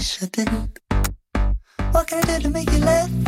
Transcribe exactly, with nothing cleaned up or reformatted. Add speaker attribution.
Speaker 1: wish I didn't. What can I do to make you laugh